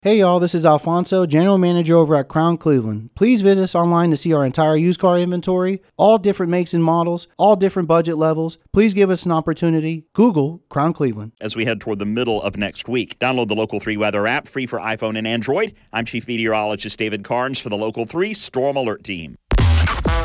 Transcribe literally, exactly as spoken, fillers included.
Hey y'all, this is Alfonso, General Manager over at Crown Cleveland. Please visit us online to see our entire used car inventory, all different makes and models, all different budget levels. Please give us an opportunity. Google Crown Cleveland. As we head toward the middle of next week, download the Local three Weather app, free for iPhone and Android. I'm Chief Meteorologist David Carnes for the Local three Storm Alert Team.